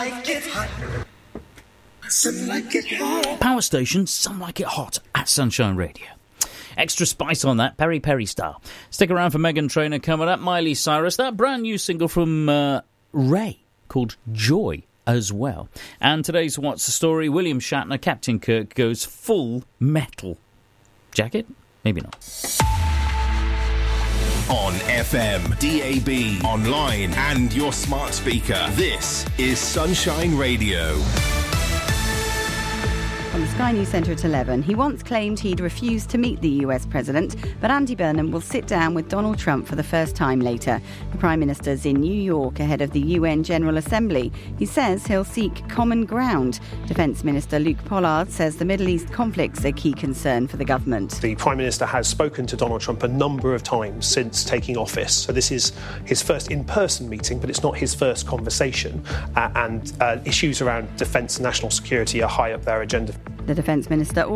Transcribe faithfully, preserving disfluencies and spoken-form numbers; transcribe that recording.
Like it hot. Some like it hot. Power station, some like it hot at Sunshine Radio. Extra spice on that, Peri Peri style. Stick around for Meghan Trainor coming up. Miley Cyrus, that brand new single from uh, Ray called Joy as well. And today's What's the Story? William Shatner, Captain Kirk goes full metal. Jacket? Maybe not. On F M, D A B, online and your smart speaker. This is Sunshine Radio. On the Sky News Centre at eleven, he once claimed he'd refused to meet the U S president, but Andy Burnham will sit down with Donald Trump for the first time later. The Prime Minister's in New York ahead of the U N General Assembly. He says he'll seek common ground. Defence Minister Luke Pollard says the Middle East conflict's a key concern for the government. The Prime Minister has spoken to Donald Trump a number of times since taking office. So this is his first in-person meeting, but it's not his first conversation. Uh, and uh, issues around defence and national security are high up their agenda. The Defence Minister